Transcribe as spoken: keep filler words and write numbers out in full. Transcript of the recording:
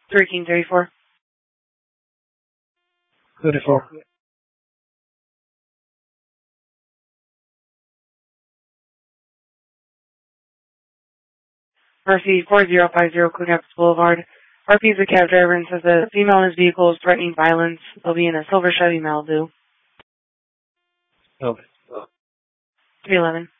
three King thirty-four. thirty-four. Mercy four zero five zero Coon Rapids Boulevard. R P is a cab driver and says the female in his vehicle is threatening violence. They'll be in a silver Chevy Malibu. Okay. three eleven.